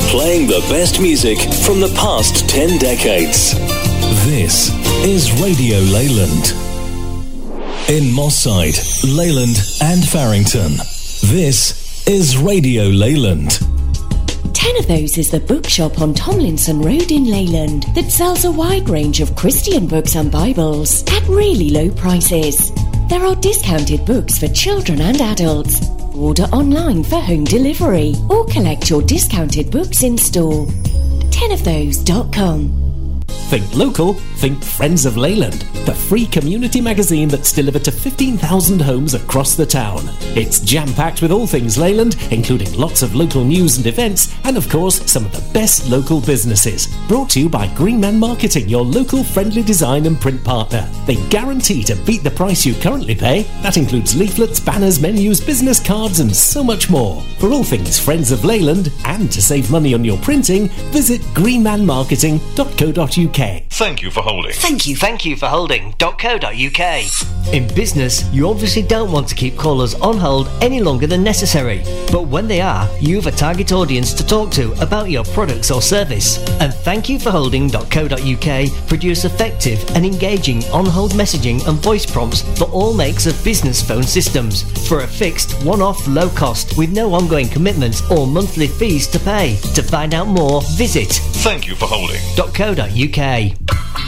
playing the best music from the past 10 decades. This is Radio Leyland. In Moss Side, Leyland and Farrington, this is Radio Leyland. 10 of Those is the bookshop on Tomlinson Road in Leyland that sells a wide range of Christian books and Bibles at really low prices. There are discounted books for children and adults. Order online for home delivery or collect your discounted books in store. 10ofthose.com. Think local, think Friends of Leyland, the free community magazine that's delivered to 15,000 homes across the town. It's jam-packed with all things Leyland, including lots of local news and events, and of course, some of the best local businesses. Brought to you by Greenman Marketing, your local friendly design and print partner. They guarantee to beat the price you currently pay. That includes leaflets, banners, menus, business cards, and so much more. For all things Friends of Leyland, and to save money on your printing, visit greenmanmarketing.co.uk. Thank you for holding. Thank you for holding.co.uk. In business, you obviously don't want to keep callers on hold any longer than necessary. But when they are, you have a target audience to talk to about your products or service. And Thank you for holding.co.uk produce effective and engaging on-hold messaging and voice prompts for all makes of business phone systems for a fixed one-off low cost with no ongoing commitments or monthly fees to pay. To find out more, visit Thank you for holding.co.uk.